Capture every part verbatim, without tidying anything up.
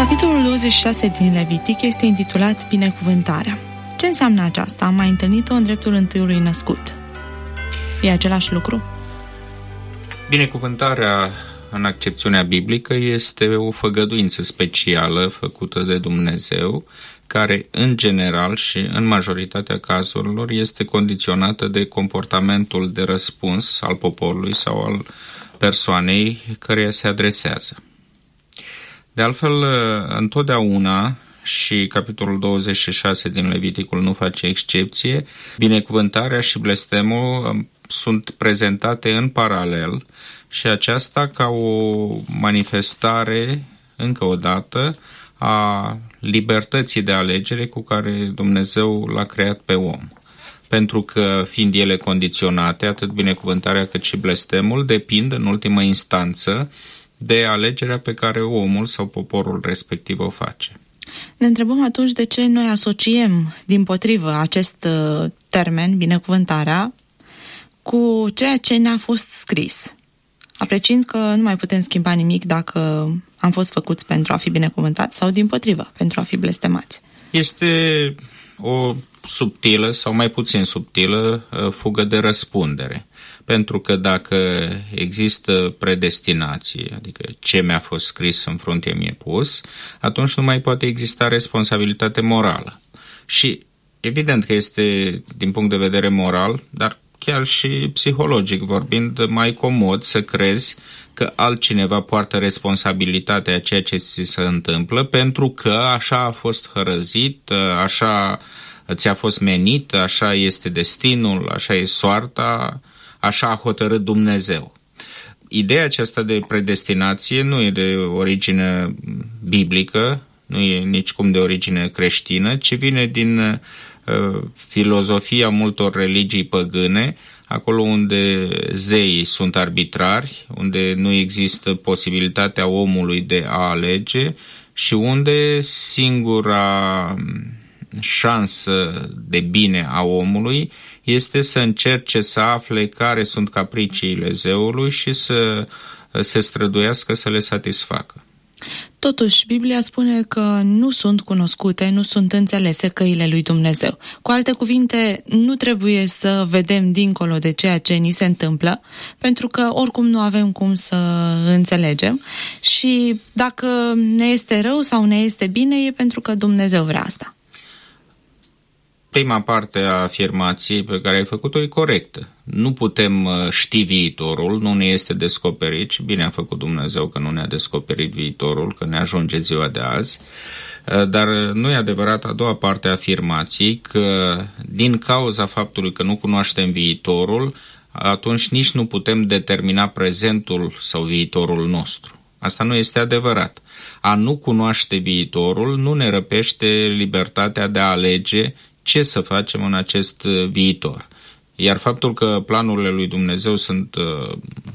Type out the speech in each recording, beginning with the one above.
Capitolul douăzeci și șase din Levitic este intitulat Binecuvântarea. Ce înseamnă aceasta? Am mai întâlnit-o în dreptul întâiului născut. E același lucru? Binecuvântarea, în accepțiunea biblică, este o făgăduință specială făcută de Dumnezeu, care, în general și în majoritatea cazurilor, este condiționată de comportamentul de răspuns al poporului sau al persoanei căreia se adresează. De altfel, întotdeauna, și capitolul douăzeci și șase din Leviticul nu face excepție, binecuvântarea și blestemul sunt prezentate în paralel și aceasta ca o manifestare, încă o dată, a libertății de alegere cu care Dumnezeu l-a creat pe om. Pentru că, fiind ele condiționate, atât binecuvântarea cât și blestemul depind, în ultimă instanță, de alegerea pe care omul sau poporul respectiv o face. Ne întrebăm atunci de ce noi asociem, dimpotrivă, acest termen, binecuvântarea, cu ceea ce ne-a fost scris, apreciind că nu mai putem schimba nimic dacă am fost făcuți pentru a fi binecuvântați sau, dimpotrivă, pentru a fi blestemați. Este o subtilă sau mai puțin subtilă fugă de răspundere. Pentru că dacă există predestinație, adică ce mi-a fost scris în frunte mi-e pus, atunci nu mai poate exista responsabilitate morală. Și evident că este, din punct de vedere moral, dar chiar și psihologic vorbind, mai comod să crezi că altcineva poartă responsabilitatea a ceea ce ți se întâmplă, pentru că așa a fost hărăzit, așa ți-a fost menit, așa este destinul, așa e soarta, așa a hotărât Dumnezeu. Ideea aceasta de predestinație nu e de origine biblică, nu e nicicum de origine creștină, ci vine din uh, filozofia multor religii păgâne, acolo unde zeii sunt arbitrari, unde nu există posibilitatea omului de a alege și unde singura șansă de bine a omului este să încerce să afle care sunt capriciile zeului și să se străduiască să le satisfacă. Totuși, Biblia spune că nu sunt cunoscute, nu sunt înțelese căile lui Dumnezeu. Cu alte cuvinte, nu trebuie să vedem dincolo de ceea ce ni se întâmplă, pentru că oricum nu avem cum să înțelegem și dacă ne este rău sau ne este bine, e pentru că Dumnezeu vrea asta. Prima parte a afirmației pe care ai făcut-o e corectă. Nu putem ști viitorul, nu ne este descoperit și bine a făcut Dumnezeu că nu ne-a descoperit viitorul, că ne ajunge ziua de azi, dar nu e adevărat a doua parte a afirmației că din cauza faptului că nu cunoaștem viitorul, atunci nici nu putem determina prezentul sau viitorul nostru. Asta nu este adevărat. A nu cunoaște viitorul nu ne răpește libertatea de a alege ce să facem în acest viitor. Iar faptul că planurile lui Dumnezeu sunt uh,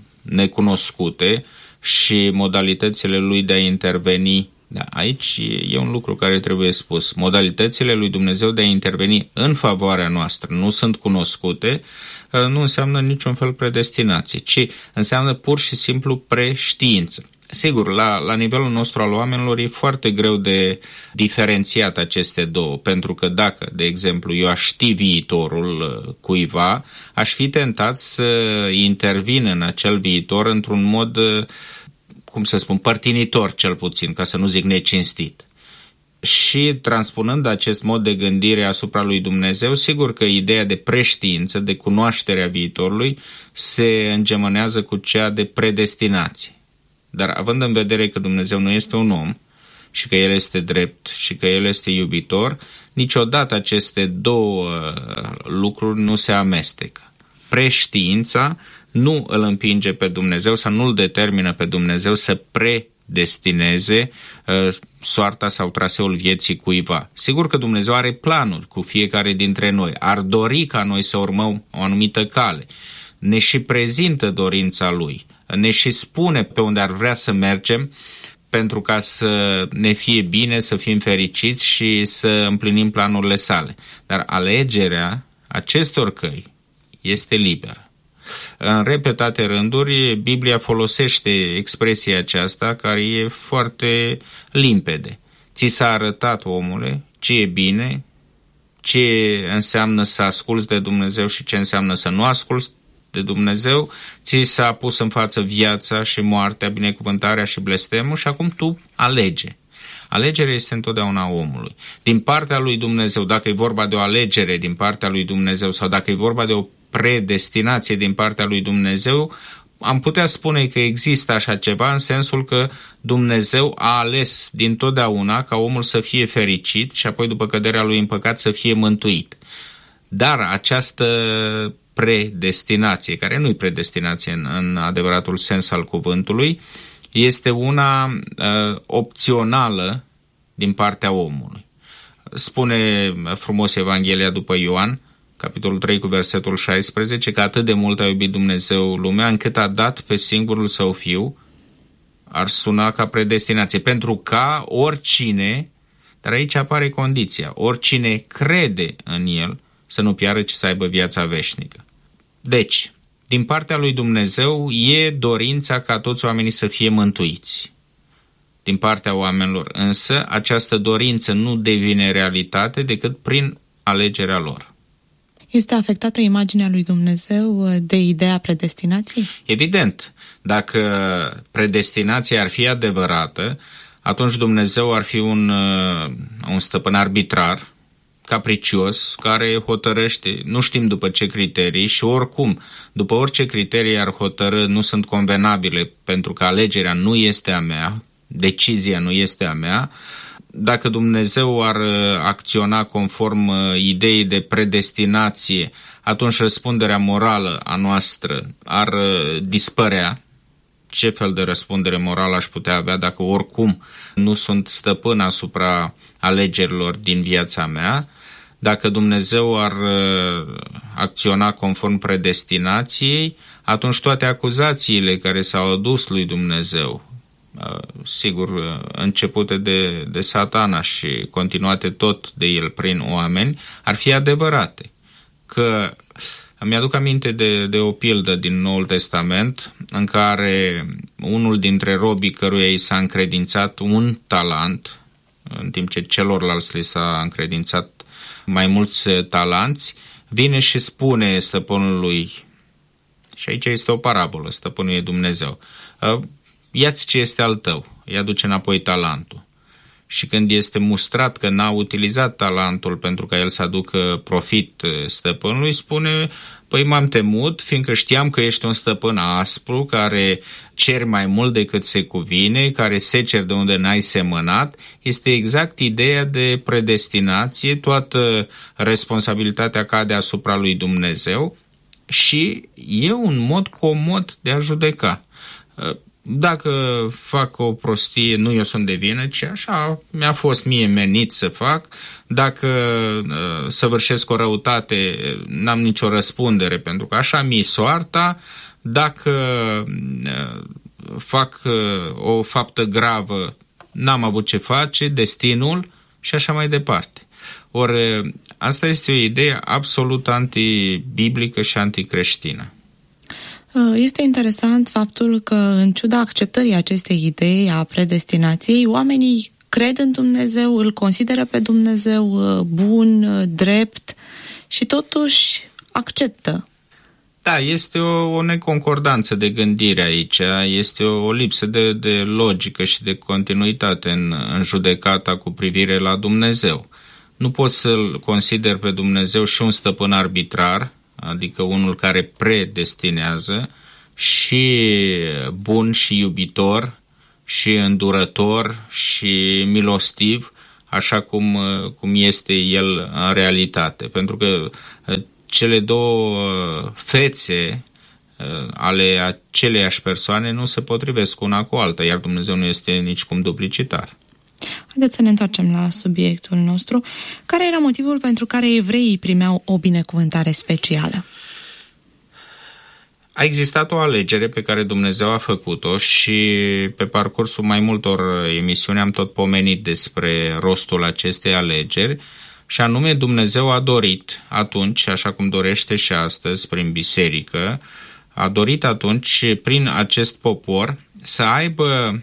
necunoscute și modalitățile lui de a interveni, da, aici e un lucru care trebuie spus. Modalitățile lui Dumnezeu de a interveni în favoarea noastră nu sunt cunoscute, uh, nu înseamnă niciun fel predestinație, ci înseamnă pur și simplu preștiință. Sigur, la, la nivelul nostru al oamenilor e foarte greu de diferențiat aceste două, pentru că dacă, de exemplu, eu aș ști viitorul cuiva, aș fi tentat să intervin în acel viitor într-un mod, cum să spun, părtinitor cel puțin, ca să nu zic necinstit. Și transpunând acest mod de gândire asupra lui Dumnezeu, sigur că ideea de preștiință, de cunoașterea viitorului, se îngemânează cu cea de predestinație. Dar având în vedere că Dumnezeu nu este un om și că El este drept și că El este iubitor, niciodată aceste două lucruri nu se amestecă. Preștiința nu îl împinge pe Dumnezeu sau nu îl determină pe Dumnezeu să predestineze uh, soarta sau traseul vieții cuiva. Sigur că Dumnezeu are planuri cu fiecare dintre noi, ar dori ca noi să urmăm o anumită cale, ne și prezintă dorința Lui, ne și spune pe unde ar vrea să mergem pentru ca să ne fie bine, să fim fericiți și să împlinim planurile sale. Dar alegerea acestor căi este liberă. În repetate rânduri, Biblia folosește expresia aceasta care e foarte limpede. Ți s-a arătat, omule, ce e bine, ce înseamnă să asculți de Dumnezeu și ce înseamnă să nu asculți de Dumnezeu, ți s-a pus în față viața și moartea, binecuvântarea și blestemul și acum tu alege. Alegerea este întotdeauna omului. Din partea lui Dumnezeu, dacă e vorba de o alegere din partea lui Dumnezeu sau dacă e vorba de o predestinație din partea lui Dumnezeu, am putea spune că există așa ceva în sensul că Dumnezeu a ales dintotdeauna ca omul să fie fericit și apoi după căderea lui în păcat să fie mântuit. Dar această predestinație, care nu e predestinație în, în adevăratul sens al cuvântului, este una uh, opțională din partea omului. Spune frumos Evanghelia după Ioan, capitolul trei cu versetul șaisprezece, că atât de mult a iubit Dumnezeu lumea încât a dat pe singurul său fiu, ar suna ca predestinație, pentru ca oricine, dar aici apare condiția, oricine crede în el să nu piară, ci să aibă viața veșnică. Deci, din partea lui Dumnezeu e dorința ca toți oamenii să fie mântuiți. Din partea oamenilor însă, această dorință nu devine realitate decât prin alegerea lor. Este afectată imaginea lui Dumnezeu de ideea predestinației? Evident, dacă predestinația ar fi adevărată, atunci Dumnezeu ar fi un, un stăpân arbitrar, capricios, care hotărăște, nu știm după ce criterii și oricum, după orice criterii ar hotărâ, nu sunt convenabile pentru că alegerea nu este a mea, decizia nu este a mea. Dacă Dumnezeu ar acționa conform ideii de predestinație, atunci răspunderea morală a noastră ar dispărea. Ce fel de răspundere morală aș putea avea dacă oricum nu sunt stăpân asupra alegerilor din viața mea? Dacă Dumnezeu ar acționa conform predestinației, atunci toate acuzațiile care s-au adus lui Dumnezeu, sigur, începute de, de Satana și continuate tot de el prin oameni, ar fi adevărate. Că îmi aduc aminte de, de o pildă din Noul Testament în care unul dintre robii căruia i s-a încredințat un talent, în timp ce celorlalți li s-a încredințat mai mulți talanți, vine și spune stăpânului, și aici este o parabolă, stăpânul e Dumnezeu, ia-ți ce este al tău, îi aduce înapoi talentul. Și când este mustrat că n-a utilizat talentul pentru ca el să aducă profit stăpânului, spune, păi m-am temut, fiindcă știam că ești un stăpân aspru, care ceri mai mult decât se cuvine, care seceri de unde n-ai semănat. Este exact ideea de predestinație, toată responsabilitatea cade asupra lui Dumnezeu și e un mod comod de a judeca. Dacă fac o prostie, nu eu sunt de vină, ci așa mi-a fost mie menit să fac. Dacă uh, săvârșesc o răutate, n-am nicio răspundere, pentru că așa mi-e soarta. Dacă uh, fac uh, o faptă gravă, n-am avut ce face, destinul și așa mai departe. Ori asta este o idee absolut antibiblică și anticreștină. Este interesant faptul că, în ciuda acceptării acestei idei a predestinației, oamenii cred în Dumnezeu, îl consideră pe Dumnezeu bun, drept și totuși acceptă. Da, este o, o neconcordanță de gândire aici, este o, o lipsă de, de logică și de continuitate în, în judecata cu privire la Dumnezeu. Nu poți să-L consideri pe Dumnezeu și un stăpân arbitrar, adică unul care predestinează, și bun și iubitor și îndurător și milostiv, așa cum, cum este el în realitate. Pentru că cele două fețe ale aceleiași persoane nu se potrivesc una cu alta, iar Dumnezeu nu este nicicum duplicitar. Haideți să ne întoarcem la subiectul nostru. Care era motivul pentru care evreii primeau o binecuvântare specială? A existat o alegere pe care Dumnezeu a făcut-o și pe parcursul mai multor emisiuni am tot pomenit despre rostul acestei alegeri, și anume Dumnezeu a dorit atunci, așa cum dorește și astăzi prin biserică, a dorit atunci, prin acest popor, să aibă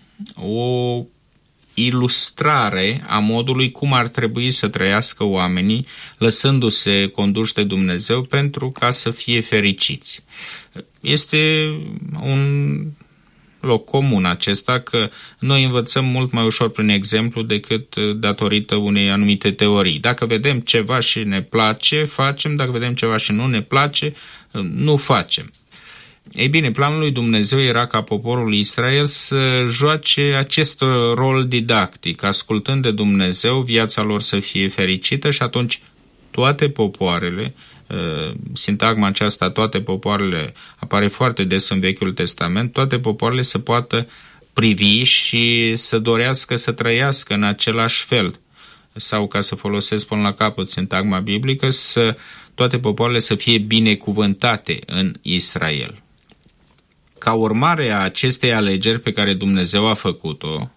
o ilustrare a modului cum ar trebui să trăiască oamenii, lăsându-se conduși de Dumnezeu pentru ca să fie fericiți. Este un loc comun acesta, că noi învățăm mult mai ușor prin exemplu decât datorită unei anumite teorii. Dacă vedem ceva și ne place, facem; dacă vedem ceva și nu ne place, nu facem. Ei bine, planul lui Dumnezeu era ca poporul Israel să joace acest rol didactic, ascultând de Dumnezeu, viața lor să fie fericită și atunci toate popoarele, sintagma aceasta, toate popoarele, apare foarte des în Vechiul Testament, toate popoarele să poată privi și să dorească să trăiască în același fel. Sau, ca să folosesc până la capăt sintagma biblică, să toate popoarele să fie binecuvântate în Israel. Ca urmare a acestei alegeri pe care Dumnezeu a făcut-o,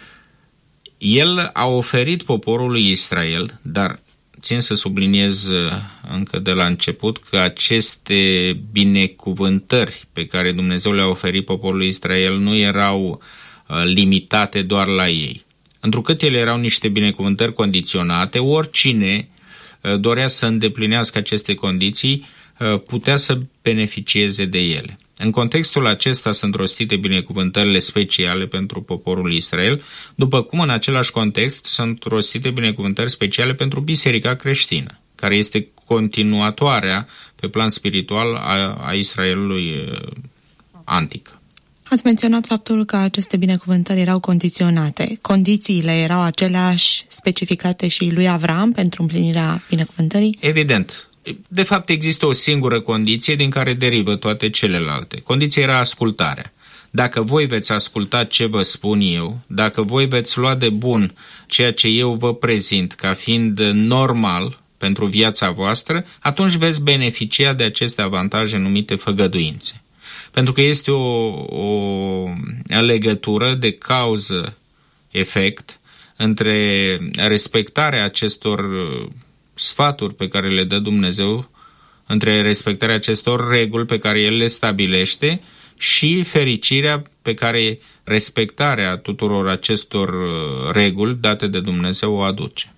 El a oferit poporului Israel, dar țin să subliniez încă de la început că aceste binecuvântări pe care Dumnezeu le-a oferit poporului Israel nu erau limitate doar la ei. Întrucât ele erau niște binecuvântări condiționate, oricine dorea să îndeplinească aceste condiții putea să beneficieze de ele. În contextul acesta sunt rostite binecuvântările speciale pentru poporul Israel, după cum în același context sunt rostite binecuvântări speciale pentru biserica creștină, care este continuatoarea pe plan spiritual a, a Israelului antic. Ați menționat faptul că aceste binecuvântări erau condiționate. Condițiile erau aceleași specificate și lui Avram pentru împlinirea binecuvântării? Evident. De fapt, există o singură condiție din care derivă toate celelalte. Condiția era ascultarea. Dacă voi veți asculta ce vă spun eu, dacă voi veți lua de bun ceea ce eu vă prezint ca fiind normal pentru viața voastră, atunci veți beneficia de aceste avantaje numite făgăduințe. Pentru că este o, o legătură de cauză-efect între respectarea acestor sfaturi pe care le dă Dumnezeu, între respectarea acestor reguli pe care El le stabilește și fericirea pe care respectarea tuturor acestor reguli date de Dumnezeu o aduce.